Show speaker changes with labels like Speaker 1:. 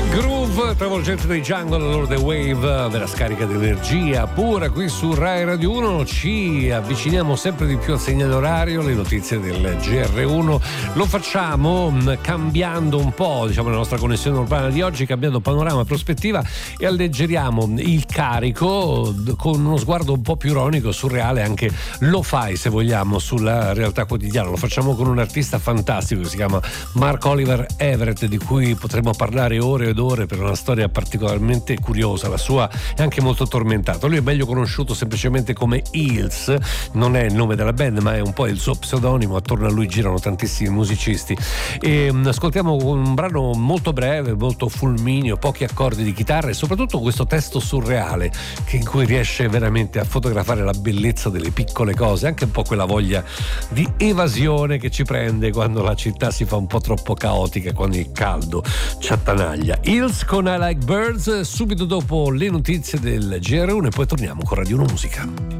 Speaker 1: Groove travolgente dei Jungle, loro The Wave, vera scarica di energia pura qui su Rai Radio 1. Ci avviciniamo sempre di più al segnale orario, le notizie del GR1. Lo facciamo cambiando un po', diciamo, la nostra connessione urbana di oggi, cambiando panorama e prospettiva, e alleggeriamo il carico con uno sguardo un po' più ironico, surreale, anche lo-fi se vogliamo, sulla realtà quotidiana. Lo facciamo con un artista fantastico che si chiama Mark Oliver Everett, di cui potremo parlare ore ed ore per una storia particolarmente curiosa. La sua è anche molto tormentata. Lui è meglio conosciuto semplicemente come Hills, non è il nome della band ma è un po' il suo pseudonimo, attorno a lui girano tantissimi musicisti. E ascoltiamo un brano molto breve, molto fulmineo, pochi accordi di chitarra e soprattutto questo testo surreale in cui riesce veramente a fotografare la bellezza delle piccole cose, anche un po' quella voglia di evasione che ci prende quando la città si fa un po' troppo caotica, quando il caldo ci attanaglia. Hills con I Like Birds, subito dopo le notizie del GR1 e poi torniamo con Radio 1 Musica.